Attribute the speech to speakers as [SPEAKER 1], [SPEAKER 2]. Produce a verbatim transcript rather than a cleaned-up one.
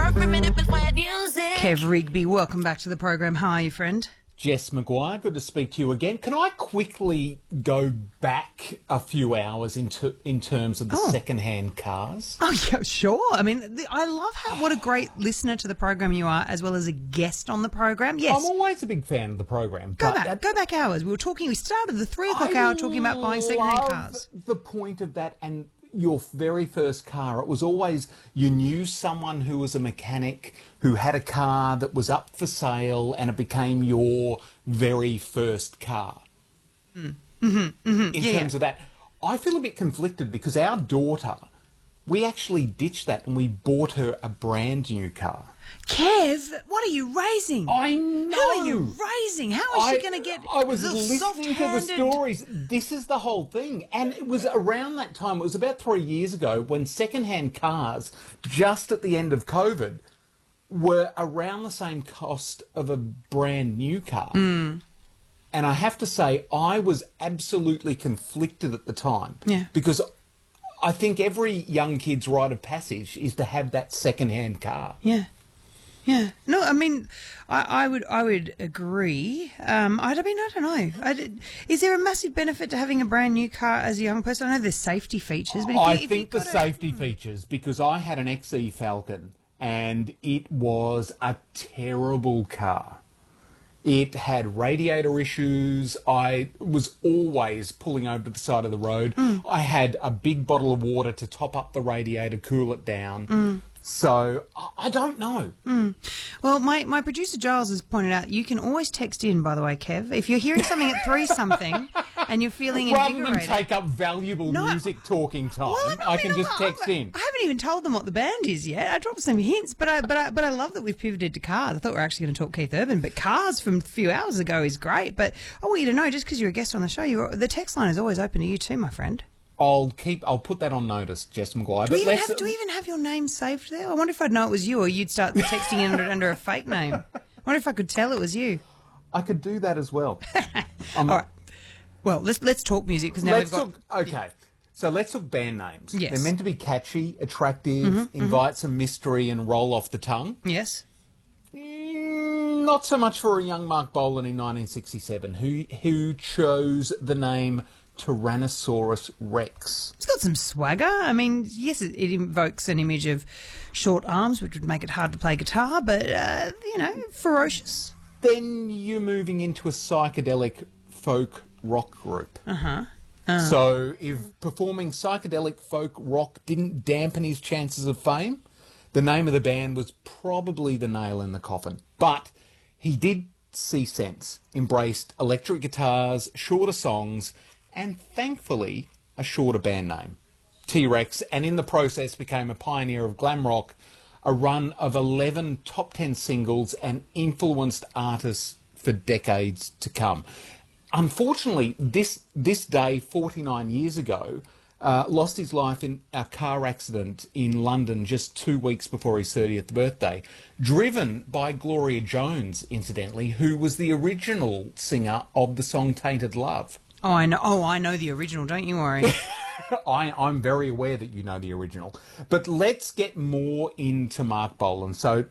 [SPEAKER 1] Kev Rigby, welcome back to the program. How are you, friend?
[SPEAKER 2] Jess McGuire, good to speak to you again. Can I quickly go back a few hours into in terms of the
[SPEAKER 1] Oh.
[SPEAKER 2] second-hand cars?
[SPEAKER 1] Oh, yeah, sure. I mean, the, I love how what a great listener to the program you are, as well as a guest on the program. Yes.
[SPEAKER 2] I'm always a big fan of the program.
[SPEAKER 1] Go
[SPEAKER 2] but
[SPEAKER 1] back,
[SPEAKER 2] that-
[SPEAKER 1] go back hours. We were talking, we started the three o'clock
[SPEAKER 2] I
[SPEAKER 1] hour talking about buying second-hand
[SPEAKER 2] love
[SPEAKER 1] cars.
[SPEAKER 2] the point of that and your very first car. It was always you knew someone who was a mechanic who had a car that was up for sale and it became your very first car.
[SPEAKER 1] Mm. Mm-hmm, mm-hmm.
[SPEAKER 2] In
[SPEAKER 1] Yeah,
[SPEAKER 2] terms
[SPEAKER 1] yeah.
[SPEAKER 2] of that, I feel a bit conflicted because our daughter, we actually ditched that and we bought her a brand new car.
[SPEAKER 1] Kev, what are you raising?
[SPEAKER 2] I know.
[SPEAKER 1] Who are you raising? How is
[SPEAKER 2] I,
[SPEAKER 1] she going to get
[SPEAKER 2] I was
[SPEAKER 1] the
[SPEAKER 2] listening to the
[SPEAKER 1] soft-handed-
[SPEAKER 2] stories. This is the whole thing. And it was around that time, it was about three years ago, when second-hand cars, just at the end of COVID, were around the same cost of a brand new car.
[SPEAKER 1] Mm.
[SPEAKER 2] And I have to say, I was absolutely conflicted at the time.
[SPEAKER 1] Yeah.
[SPEAKER 2] Because I think every young kid's rite of passage is to have that second-hand car.
[SPEAKER 1] Yeah. Yeah. No, I mean, I, I would I would agree. Um, I, I mean, I don't know. I did, is there a massive benefit to having a brand new car as a young person? I know there's safety features, but if
[SPEAKER 2] I
[SPEAKER 1] you, if
[SPEAKER 2] think
[SPEAKER 1] you
[SPEAKER 2] the
[SPEAKER 1] got
[SPEAKER 2] safety features, because I had an X E Falcon and it was a terrible car. It had radiator issues. I was always pulling over to the side of the road.
[SPEAKER 1] Mm.
[SPEAKER 2] I had a big bottle of water to top up the radiator, cool it down.
[SPEAKER 1] Mm.
[SPEAKER 2] So I- I don't know.
[SPEAKER 1] Mm. Well, my, my producer Giles has pointed out you can always text in, by the way, Kev. If you're hearing something at three something and you're feeling
[SPEAKER 2] Rather than
[SPEAKER 1] invigorated.
[SPEAKER 2] take up valuable
[SPEAKER 1] No.
[SPEAKER 2] music talking time,
[SPEAKER 1] Well,
[SPEAKER 2] I,
[SPEAKER 1] I
[SPEAKER 2] can
[SPEAKER 1] mean,
[SPEAKER 2] just
[SPEAKER 1] I-
[SPEAKER 2] text
[SPEAKER 1] I,
[SPEAKER 2] in.
[SPEAKER 1] I haven't even told them what the band is yet. I dropped some hints, but I but I but I love that we've pivoted to cars. I thought we were actually going to talk Keith Urban, but cars from a few hours ago is great. But I want you to know, just because you're a guest on the show, you're, the text line is always open to you too, my friend.
[SPEAKER 2] I'll keep. I'll put that on notice, Jess McGuire.
[SPEAKER 1] Do we,
[SPEAKER 2] But
[SPEAKER 1] even
[SPEAKER 2] let's-
[SPEAKER 1] have, do we even have your name saved there? I wonder if I'd know it was you, or you'd start texting in under, under a fake name. I wonder if I could tell it was you.
[SPEAKER 2] I could do that as well. Um,
[SPEAKER 1] All right. Well, let's let's talk music because now
[SPEAKER 2] let's
[SPEAKER 1] we've got.
[SPEAKER 2] talk. Okay, so let's talk band names.
[SPEAKER 1] Yes.
[SPEAKER 2] They're meant to be catchy, attractive,
[SPEAKER 1] Mhm,
[SPEAKER 2] invite some mystery, and roll off the tongue.
[SPEAKER 1] Yes.
[SPEAKER 2] Mm, not so much for a young Mark Bolan in nineteen sixty-seven, who who chose the name Tyrannosaurus Rex.
[SPEAKER 1] It's got some swagger. I mean, yes, it, it invokes an image of short arms, which would make it hard to play guitar, but, uh, you know, ferocious.
[SPEAKER 2] Then you're moving into a psychedelic folk rock group.
[SPEAKER 1] Uh-huh. Uh.
[SPEAKER 2] So if performing psychedelic folk rock didn't dampen his chances of fame, the name of the band was probably the nail in the coffin. But he did see sense, embraced electric guitars, shorter songs, and thankfully a shorter band name, T-Rex, and in the process became a pioneer of glam rock, a run of eleven top ten singles and influenced artists for decades to come. Unfortunately, this this day, forty-nine years ago, uh, lost his life in a car accident in London just two weeks before his thirtieth birthday, driven by Gloria Jones, incidentally, who was the original singer of the song Tainted Love.
[SPEAKER 1] Oh, I know. Oh, I know the original. Don't you worry.
[SPEAKER 2] I, I'm very aware that you know the original. But let's get more into Mark Bolan. So